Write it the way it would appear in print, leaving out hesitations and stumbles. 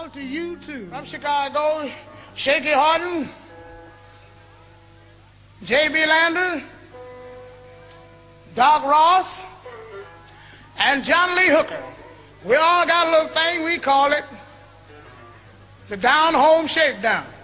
to you too. From Chicago, Shaky Horton, J.B. Lander, Doc Ross, and John Lee Hooker. We all got a little thing, we call it the Down Home Shakedown.